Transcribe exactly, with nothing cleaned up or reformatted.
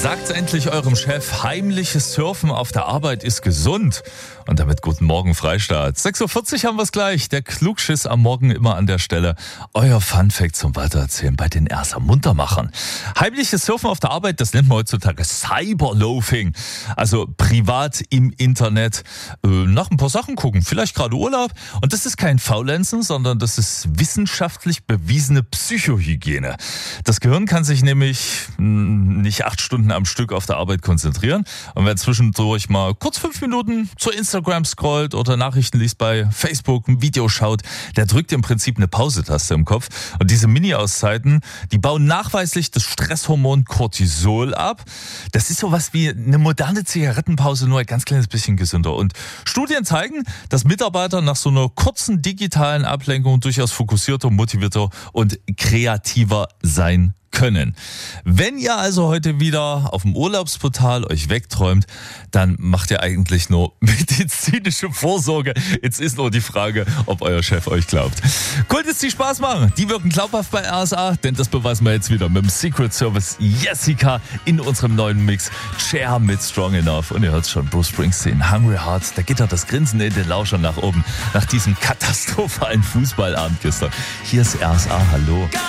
Sagt's endlich eurem Chef, heimliches Surfen auf der Arbeit ist gesund. Und damit guten Morgen, Freistaat. sechs Uhr vierzig haben wir es gleich. Der Klugschiss am Morgen immer an der Stelle. Euer Funfact zum Weitererzählen bei den Erster Muntermachern. Heimliches Surfen auf der Arbeit, das nennt man heutzutage Cyberloafing. Also privat im Internet äh, nach ein paar Sachen gucken. Vielleicht gerade Urlaub. Und das ist kein Faulenzen, sondern das ist wissenschaftlich bewiesene Psychohygiene. Das Gehirn kann sich nämlich mh, nicht acht Stunden am Stück auf der Arbeit konzentrieren. Und wer zwischendurch mal kurz fünf Minuten zu Instagram scrollt oder Nachrichten liest bei Facebook, ein Video schaut, der drückt im Prinzip eine Pausetaste im Kopf. Und diese Mini-Auszeiten, die bauen nachweislich das Stresshormon Cortisol ab. Das ist sowas wie eine moderne Zigarettenpause, nur ein ganz kleines bisschen gesünder. Und Studien zeigen, dass Mitarbeiter nach so einer kurzen digitalen Ablenkung durchaus fokussierter, motivierter und kreativer sein können. Wenn ihr also heute wieder auf dem Urlaubsportal euch wegträumt, dann macht ihr eigentlich nur medizinische Vorsorge. Jetzt ist nur die Frage, ob euer Chef euch glaubt. Cool, die Spaß machen. Die wirken glaubhaft bei R S A, denn das beweisen wir jetzt wieder mit dem Secret Service Jessica in unserem neuen Mix Cher mit Strong Enough. Und ihr hört schon, Bruce Springsteen, Hungry Hearts, da geht doch das Grinsen in den Lauschern nach oben nach diesem katastrophalen Fußballabend gestern. Hier ist R S A, hallo.